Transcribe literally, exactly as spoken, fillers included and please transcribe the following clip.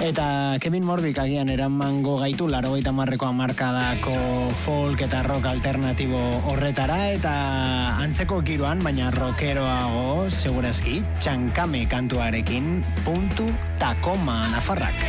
Eta Kevin Morbik agian eramango gaitu laurogeita hamarreko hamarkadako folk eta rock alternatibo horretara, eta antzeko giroan, baina rockeroago segurazki, Txankame kantuarekin, puntu ta koma nafarrak.